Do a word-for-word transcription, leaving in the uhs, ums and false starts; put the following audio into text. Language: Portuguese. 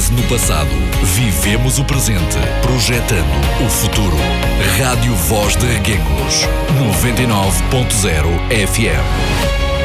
esteve no passado, vivemos o presente, projetando o futuro. Rádio Voz de Reguengos, noventa e nove ponto zero F M.